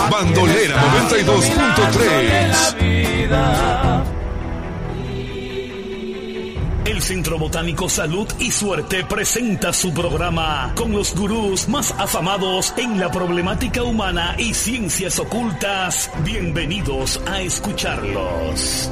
Bandolera 92.3. El Centro Botánico Salud y Suerte presenta su programa con los gurús más afamados en la problemática humana y ciencias ocultas. Bienvenidos a escucharlos.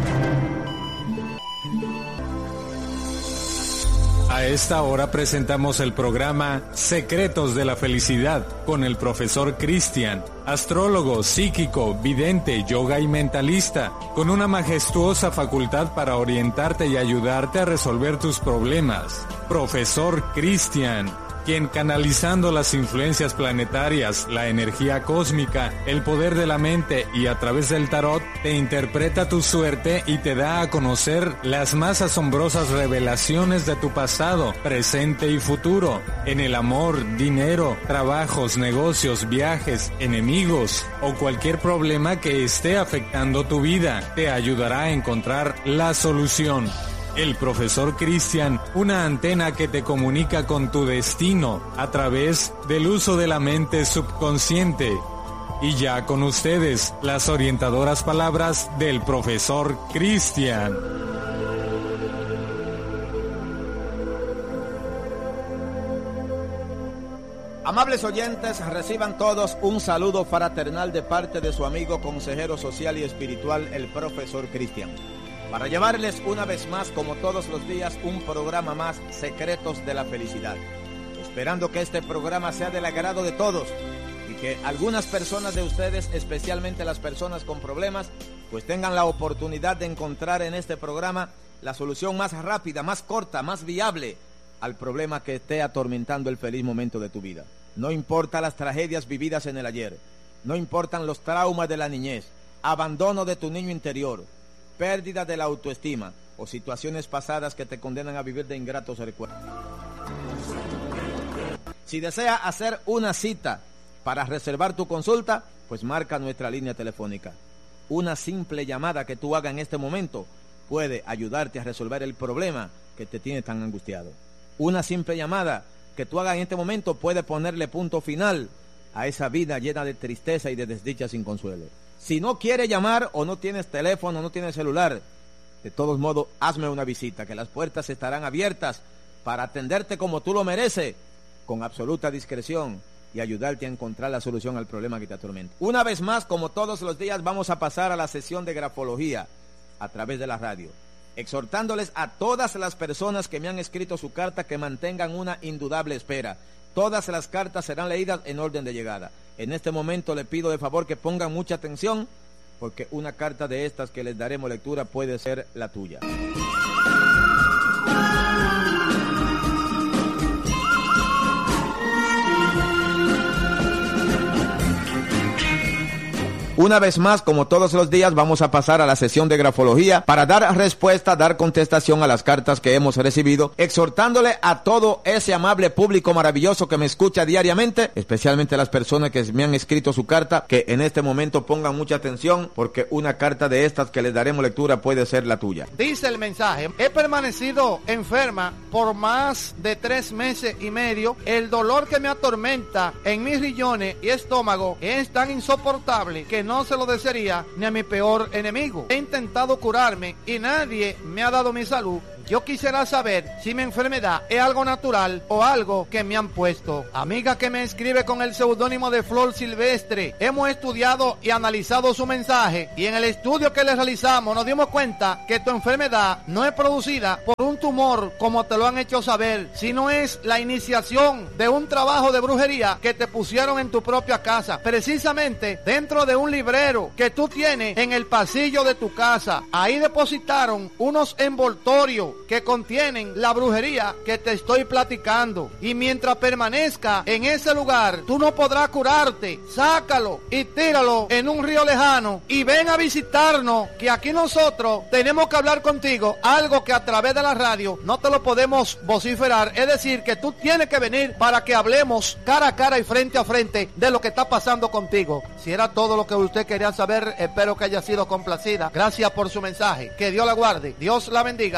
A esta hora presentamos el programa Secretos de la Felicidad con el profesor Cristian, astrólogo, psíquico, vidente, yoga y mentalista, con una majestuosa facultad para orientarte y ayudarte a resolver tus problemas. Profesor Cristian, quien canalizando las influencias planetarias, la energía cósmica, el poder de la mente y a través del tarot, te interpreta tu suerte y te da a conocer las más asombrosas revelaciones de tu pasado, presente y futuro, en el amor, dinero, trabajos, negocios, viajes, enemigos o cualquier problema que esté afectando tu vida. Te ayudará a encontrar la solución. El profesor Cristian, una antena que te comunica con tu destino a través del uso de la mente subconsciente. Y ya con ustedes, las orientadoras palabras del profesor Cristian. Amables oyentes, reciban todos un saludo fraternal de parte de su amigo consejero social y espiritual, el profesor Cristian, para llevarles una vez más, como todos los días, un programa más, Secretos de la Felicidad. Esperando que este programa sea del agrado de todos y que algunas personas de ustedes, especialmente las personas con problemas, pues tengan la oportunidad de encontrar en este programa la solución más rápida, más corta, más viable al problema que esté atormentando el feliz momento de tu vida. No importa las tragedias vividas en el ayer, no importan los traumas de la niñez, abandono de tu niño interior, pérdida de la autoestima o situaciones pasadas que te condenan a vivir de ingratos recuerdos. Si desea hacer una cita para reservar tu consulta, pues marca nuestra línea telefónica. Una simple llamada que tú hagas en este momento puede ayudarte a resolver el problema que te tiene tan angustiado. Una simple llamada que tú hagas en este momento puede ponerle punto final a esa vida llena de tristeza y de desdicha sin consuelo. Si no quieres llamar o no tienes teléfono, no tienes celular, de todos modos, hazme una visita, que las puertas estarán abiertas para atenderte como tú lo mereces, con absoluta discreción y ayudarte a encontrar la solución al problema que te atormenta. Una vez más, como todos los días, vamos a pasar a la sesión de grafología a través de la radio, exhortándoles a todas las personas que me han escrito su carta que mantengan una indudable espera. Todas las cartas serán leídas en orden de llegada. En este momento le pido de favor que pongan mucha atención, porque una carta de estas que les daremos lectura puede ser la tuya. Una vez más, como todos los días, vamos a pasar a la sesión de grafología para dar respuesta, dar contestación a las cartas que hemos recibido, exhortándole a todo ese amable público maravilloso que me escucha diariamente, especialmente a las personas que me han escrito su carta, que en este momento pongan mucha atención, porque una carta de estas que les daremos lectura puede ser la tuya. Dice el mensaje: he permanecido enferma por más de 3 meses y medio. El dolor que me atormenta en mis riñones y estómago es tan insoportable que no se lo desearía ni a mi peor enemigo. He intentado curarme y nadie me ha dado mi salud. Yo quisiera saber si mi enfermedad es algo natural o algo que me han puesto. Amiga que me escribe con el seudónimo de Flor Silvestre, hemos estudiado y analizado su mensaje, y en el estudio que le realizamos nos dimos cuenta que tu enfermedad no es producida por un tumor como te lo han hecho saber, sino es la iniciación de un trabajo de brujería que te pusieron en tu propia casa, precisamente dentro de un librero que tú tienes en el pasillo de tu casa. Ahí depositaron unos envoltorios que contienen la brujería que te estoy platicando, y mientras permanezca en ese lugar tú no podrás curarte. Sácalo y tíralo en un río lejano y ven a visitarnos, que aquí nosotros tenemos que hablar contigo, algo que a través de la radio no te lo podemos vociferar. Es decir, que tú tienes que venir para que hablemos cara a cara y frente a frente de lo que está pasando contigo. Si era todo lo que usted quería saber, espero que haya sido complacida. Gracias por su mensaje, que Dios la guarde, Dios la bendiga.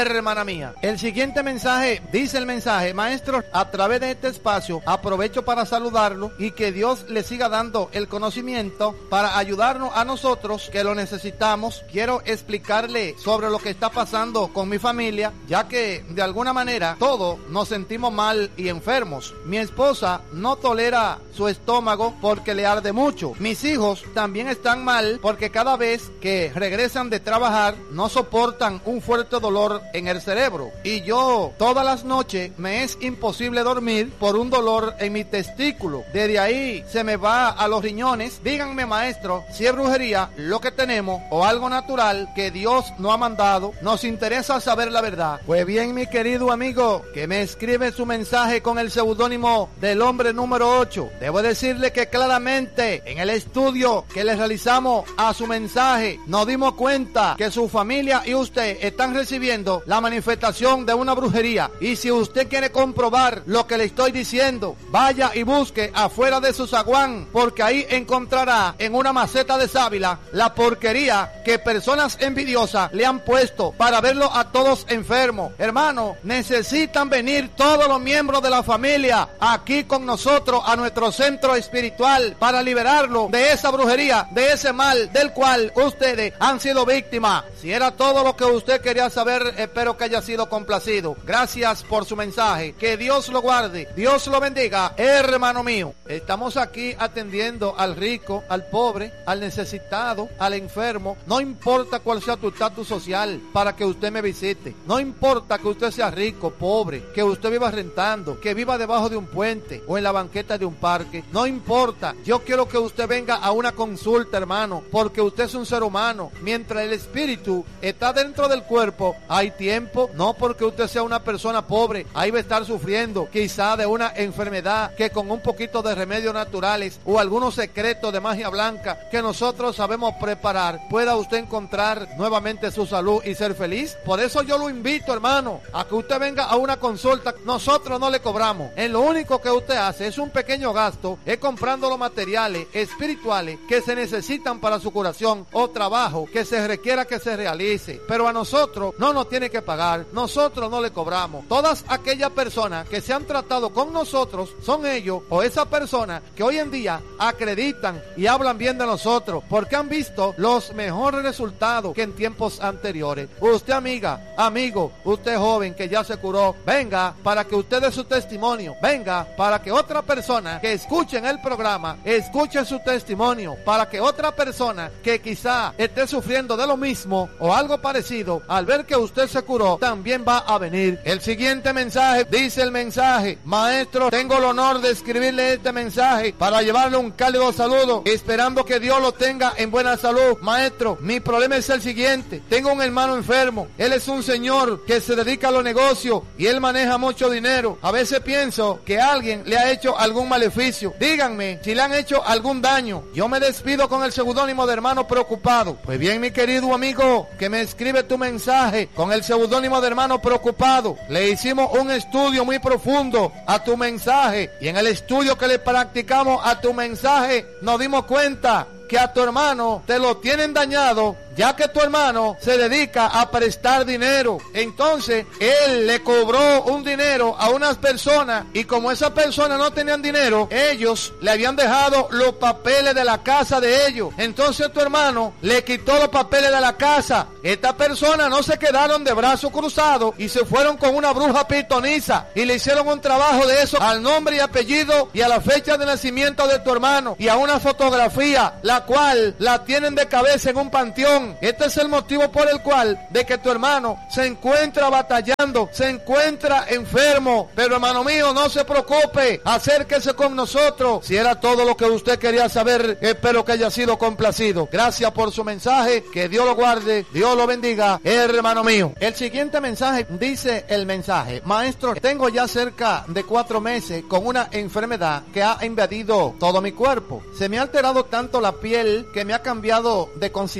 hermana mía. El siguiente mensaje, dice el mensaje: maestro, a través de este espacio aprovecho para saludarlo y que Dios le siga dando el conocimiento para ayudarnos a nosotros que lo necesitamos. Quiero explicarle sobre lo que está pasando con mi familia, ya que de alguna manera todos nos sentimos mal y enfermos. Mi esposa no tolera su estómago porque le arde mucho. Mis hijos también están mal porque cada vez que regresan de trabajar no soportan un fuerte dolor en el cerebro. Y yo todas las noches me es imposible dormir por un dolor en mi testículo. Desde ahí se me va a los riñones. Díganme, maestro, si es brujería lo que tenemos o algo natural que Dios no ha mandado. Nos interesa saber la verdad. Pues bien, mi querido amigo que me escribe su mensaje con el seudónimo del hombre número 8, debo decirle que claramente en el estudio que le realizamos a su mensaje nos dimos cuenta que su familia y usted están recibiendo la manifestación de una brujería. Y si usted quiere comprobar lo que le estoy diciendo, vaya y busque afuera de su zaguán, porque ahí encontrará en una maceta de sábila la porquería que personas envidiosas le han puesto para verlo a todos enfermos. Hermano, necesitan venir todos los miembros de la familia aquí con nosotros a nuestro centro espiritual para liberarlo de esa brujería, de ese mal del cual ustedes han sido víctimas. Si era todo lo que usted quería saber, espero que haya sido complacido. Gracias por su mensaje. Que Dios lo guarde, Dios lo bendiga, hermano mío. Estamos aquí atendiendo al rico, al pobre, al necesitado, al enfermo. No importa cuál sea tu estatus social para que usted me visite. No importa que usted sea rico, pobre, que usted viva rentando, que viva debajo de un puente o en la banqueta de un parque. No importa. Yo quiero que usted venga a una consulta, hermano, porque usted es un ser humano. Mientras el espíritu está dentro del cuerpo, hay tiempo. No porque usted sea una persona pobre, ahí va a estar sufriendo quizá de una enfermedad que con un poquito de remedios naturales o algunos secretos de magia blanca que nosotros sabemos preparar, pueda usted encontrar nuevamente su salud y ser feliz. Por eso yo lo invito, hermano, a que usted venga a una consulta. Nosotros no le cobramos. En lo único que usted hace es un pequeño gasto, es comprando los materiales espirituales que se necesitan para su curación o trabajo que se requiera que se realice. Pero a nosotros no nos tiene que pagar, nosotros no le cobramos. Todas aquellas personas que se han tratado con nosotros son ellos o esa persona que hoy en día acreditan y hablan bien de nosotros porque han visto los mejores resultados que en tiempos anteriores. Usted, amiga, amigo, usted joven que ya se curó, venga para que usted dé su testimonio, venga para que otra persona que escuche en el programa escuche su testimonio, para que otra persona que quizá esté sufriendo de lo mismo o algo parecido, al ver que usted se curó, también va a venir. El siguiente mensaje, dice el mensaje: maestro, tengo el honor de escribirle este mensaje para llevarle un cálido saludo, esperando que Dios lo tenga en buena salud. Maestro, mi problema es el siguiente: tengo un hermano enfermo, él es un señor que se dedica a los negocios y él maneja mucho dinero. A veces pienso que alguien le ha hecho algún maleficio. Díganme si le han hecho algún daño. Yo me despido con el seudónimo de hermano preocupado. Pues bien, mi querido amigo que me escribe tu mensaje con el seudónimo de hermano preocupado, le hicimos un estudio muy profundo a tu mensaje y en el estudio que le practicamos a tu mensaje nos dimos cuenta que a tu hermano te lo tienen dañado, ya que tu hermano se dedica a prestar dinero. Entonces, él le cobró un dinero a unas personas y como esas personas no tenían dinero, ellos le habían dejado los papeles de la casa de ellos. Entonces tu hermano le quitó los papeles de la casa. Estas personas no se quedaron de brazos cruzados y se fueron con una bruja pitoniza y le hicieron un trabajo de eso al nombre y apellido y a la fecha de nacimiento de tu hermano y a una fotografía, la cual la tienen de cabeza en un panteón. Este es el motivo por el cual de que tu hermano se encuentra batallando, se encuentra enfermo. Pero hermano mío, no se preocupe, acérquese con nosotros. Si era todo lo que usted quería saber, espero que haya sido complacido. Gracias por su mensaje, que Dios lo guarde, Dios lo bendiga, hermano mío. El siguiente mensaje, dice el mensaje: maestro, tengo ya cerca de 4 meses con una enfermedad que ha invadido todo mi cuerpo. Se me ha alterado tanto la piel que me ha cambiado de consistencia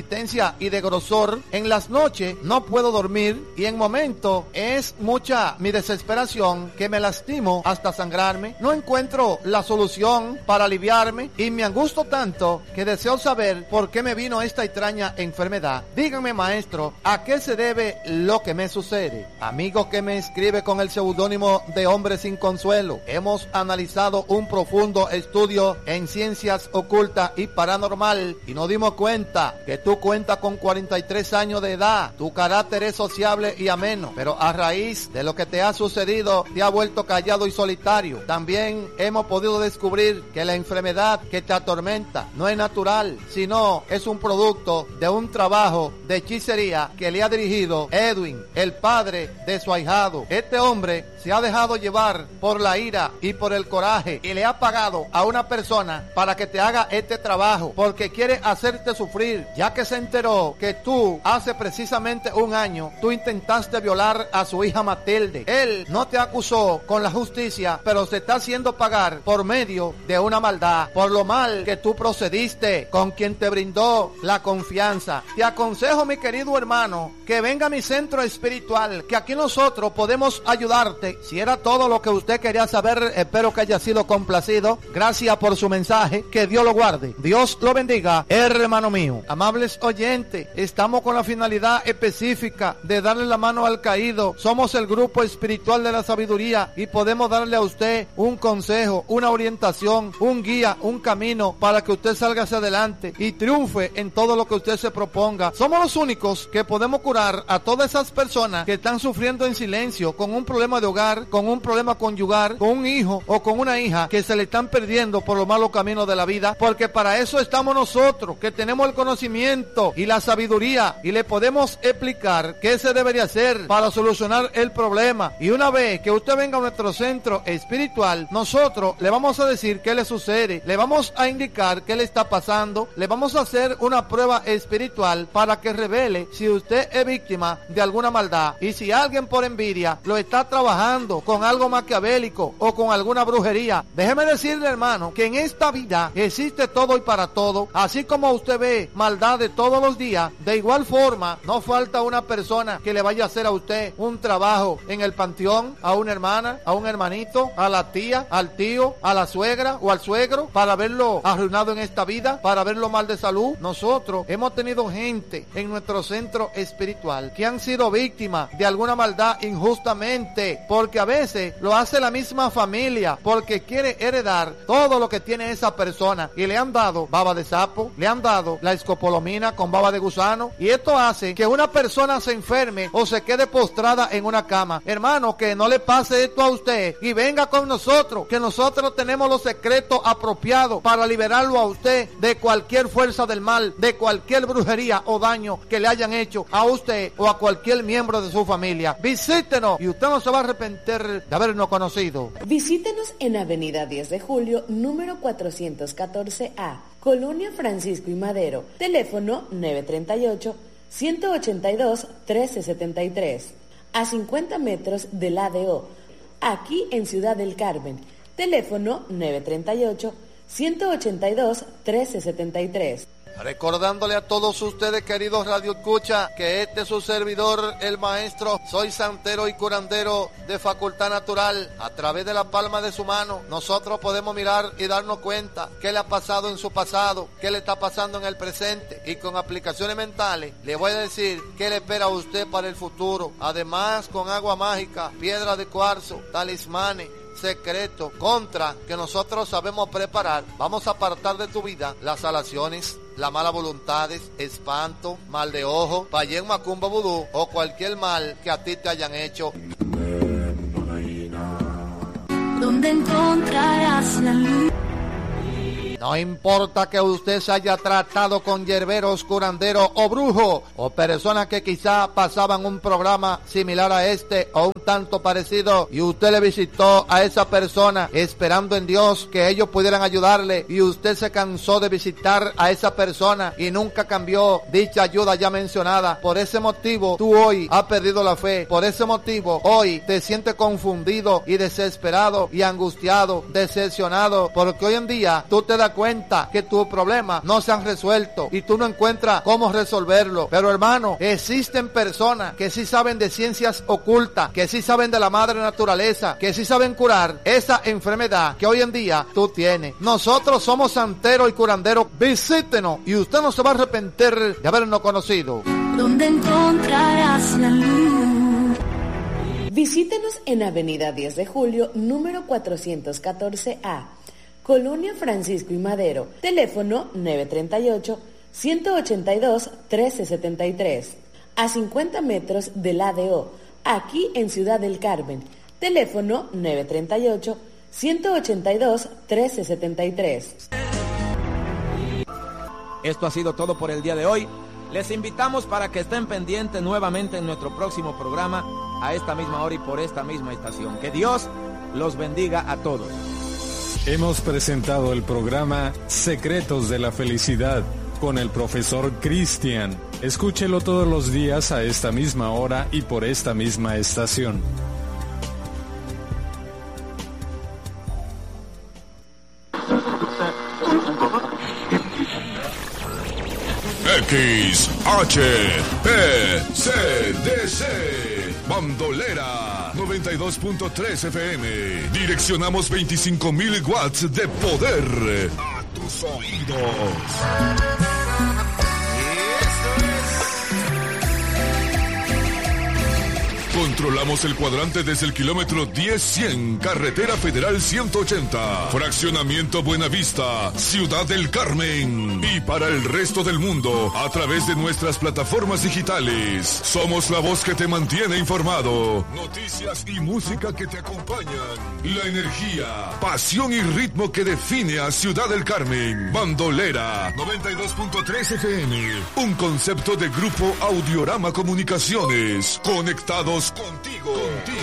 ancha y de grosor. En las noches no puedo dormir y en momentos es mucha mi desesperación que me lastimo hasta sangrarme. No encuentro la solución para aliviarme y me angustio tanto que deseo saber por qué me vino esta extraña enfermedad. Díganme, maestro, ¿a qué se debe lo que me sucede? Amigo que me escribe con el seudónimo de Hombre Sin Consuelo, hemos analizado un profundo estudio en ciencias ocultas y paranormal y nos dimos cuenta que tú cuentas con 43 años de edad. Tu carácter es sociable y ameno, pero a raíz de lo que te ha sucedido te ha vuelto callado y solitario. También hemos podido descubrir que la enfermedad que te atormenta no es natural, sino es un producto de un trabajo de hechicería que le ha dirigido Edwin, el padre de su ahijado. Este hombre se ha dejado llevar por la ira y por el coraje y le ha pagado a una persona para que te haga este trabajo porque quiere hacerte sufrir, ya que se enteró que tú hace precisamente un año tú intentaste violar a su hija Matilde. Él no te acusó con la justicia, pero se está haciendo pagar por medio de una maldad, por lo mal que tú procediste con quien te brindó la confianza. Te aconsejo, mi querido hermano, que venga a mi centro espiritual, que aquí nosotros podemos ayudarte. Si era todo lo que usted quería saber, espero que haya sido complacido. Gracias por su mensaje, que Dios lo guarde. Dios lo bendiga, hermano mío. Amables oyentes, estamos con la finalidad específica de darle la mano al caído. Somos el grupo espiritual de la sabiduría y podemos darle a usted un consejo, una orientación, un guía, un camino para que usted salga hacia adelante y triunfe en todo lo que usted se proponga. Somos los únicos que podemos curar a todas esas personas que están sufriendo en silencio con un problema de hogar, con un problema conyugal, con un hijo o con una hija que se le están perdiendo por los malos caminos de la vida, porque para eso estamos nosotros, que tenemos el conocimiento y la sabiduría y le podemos explicar qué se debería hacer para solucionar el problema. Y una vez que usted venga a nuestro centro espiritual, nosotros le vamos a decir qué le sucede, le vamos a indicar qué le está pasando, le vamos a hacer una prueba espiritual para que revele si usted es víctima de alguna maldad y si alguien por envidia lo está trabajando con algo maquiavélico o con alguna brujería. Déjeme decirle, hermano, que en esta vida existe todo y para todo. Así como usted ve maldad de todos los días, de igual forma no falta una persona que le vaya a hacer a usted un trabajo en el panteón, a una hermana, a un hermanito, a la tía, al tío, a la suegra o al suegro, para verlo arruinado en esta vida, para verlo mal de salud. Nosotros hemos tenido gente en nuestro centro espiritual que han sido víctimas de alguna maldad injustamente, porque a veces lo hace la misma familia, porque quiere heredar todo lo que tiene esa persona, y le han dado baba de sapo, le han dado la escopolomina con baba de gusano, y esto hace que una persona se enferme o se quede postrada en una cama. Hermano, que no le pase esto a usted y venga con nosotros, que nosotros tenemos los secretos apropiados para liberarlo a usted de cualquier fuerza del mal, de cualquier brujería o daño que le hayan hecho a usted o a cualquier miembro de su familia. Visítenos y usted no se va a arrepentir de habernos conocido. Visítenos en Avenida 10 de Julio, número 414A, Colonia Francisco y Madero. Teléfono 938-182-1373. A 50 metros del ADO, aquí en Ciudad del Carmen. Teléfono 938-182-1373. Recordándole a todos ustedes, queridos Radio Escucha, que este es su servidor, el maestro, soy santero y curandero de facultad natural. A través de la palma de su mano, nosotros podemos mirar y darnos cuenta qué le ha pasado en su pasado, qué le está pasando en el presente, y con aplicaciones mentales le voy a decir qué le espera a usted para el futuro. Además, con agua mágica, piedra de cuarzo, talismanes, secreto contra que nosotros sabemos preparar, vamos a apartar de tu vida las alaciones, las malas voluntades, espanto, mal de ojo, payén, macumba, vudú o cualquier mal que a ti te hayan hecho. ¿Dónde encontrarás la luz? No importa que usted se haya tratado con yerberos, curanderos o brujos, o personas que quizá pasaban un programa similar a este o un tanto parecido, y usted le visitó a esa persona esperando en Dios que ellos pudieran ayudarle, y usted se cansó de visitar a esa persona y nunca cambió dicha ayuda ya mencionada. Por ese motivo tú hoy has perdido la fe. Por ese motivo hoy te sientes confundido y desesperado y angustiado, decepcionado, porque hoy en día tú te das das cuenta que tus problemas no se han resuelto y tú no encuentras cómo resolverlo. Pero hermano, existen personas que sí saben de ciencias ocultas, que sí saben de la madre naturaleza, que sí saben curar esa enfermedad que hoy en día tú tienes. Nosotros somos santeros y curanderos. Visítenos y usted no se va a arrepentir de habernos conocido. Donde encontrarás la luz. Visítenos en Avenida 10 de Julio, número 414A, Colonia Francisco y Madero. Teléfono 938-182-1373. A 50 metros del ADO, aquí en Ciudad del Carmen. Teléfono 938-182-1373. Esto ha sido todo por el día de hoy. Les invitamos para que estén pendientes nuevamente en nuestro próximo programa a esta misma hora y por esta misma estación. Que Dios los bendiga a todos. Hemos presentado el programa Secretos de la Felicidad con el profesor Cristian. Escúchelo todos los días a esta misma hora y por esta misma estación. XHPCDC Bandolera 92.3 FM. Direccionamos 25,000 watts de poder a tus oídos. Controlamos el cuadrante desde el kilómetro 10-100, Carretera Federal 180, Fraccionamiento Buenavista, Ciudad del Carmen. Y para el resto del mundo, a través de nuestras plataformas digitales. Somos la voz que te mantiene informado. Noticias y música que te acompañan. La energía, pasión y ritmo que define a Ciudad del Carmen. Bandolera 92.3 FM. Un concepto de Grupo Audiorama Comunicaciones. Conectados contigo.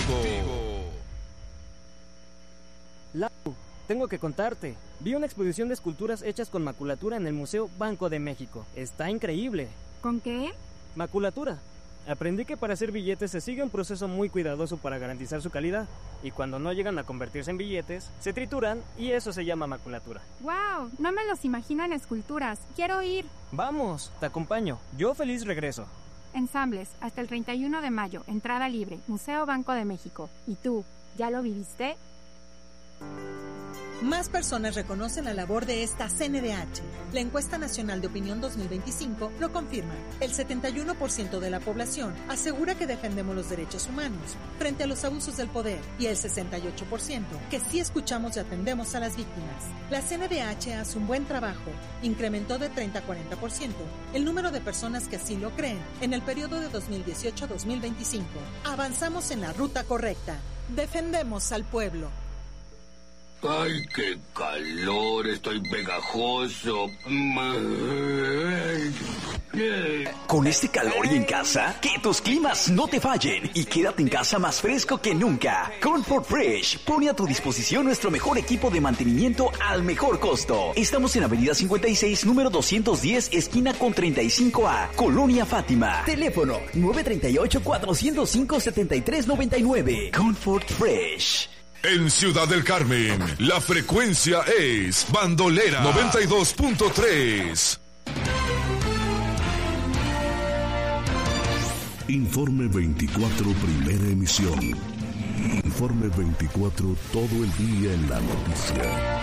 Lau, tengo que contarte. Vi una exposición de esculturas hechas con maculatura en el Museo Banco de México. Está increíble. ¿Con qué? Maculatura. Aprendí que para hacer billetes se sigue un proceso muy cuidadoso para garantizar su calidad. Y cuando no llegan a convertirse en billetes, se trituran y eso se llama maculatura. ¡Wow! No me los imagino en esculturas. Quiero ir. Vamos, te acompaño. Yo feliz regreso. Ensambles, hasta el 31 de mayo, entrada libre, Museo Banco de México. ¿Y tú, ya lo viviste? Más personas reconocen la labor de esta CNDH. La Encuesta Nacional de Opinión 2025 lo confirma. El 71% de la población asegura que defendemos los derechos humanos frente a los abusos del poder y el 68% que sí escuchamos y atendemos a las víctimas. La CNDH hace un buen trabajo. Incrementó de 30 a 40% el número de personas que así lo creen en el periodo de 2018 a 2025. Avanzamos en la ruta correcta. Defendemos al pueblo. ¡Ay, qué calor! Estoy pegajoso. Con este calor y en casa, que tus climas no te fallen y quédate en casa más fresco que nunca. Comfort Fresh pone a tu disposición nuestro mejor equipo de mantenimiento al mejor costo. Estamos en Avenida 56, número 210, esquina con 35A, Colonia Fátima. Teléfono 938-405-7399. Comfort Fresh. En Ciudad del Carmen, la frecuencia es Bandolera 92.3. Informe 24, primera emisión. Informe 24, todo el día en la noticia.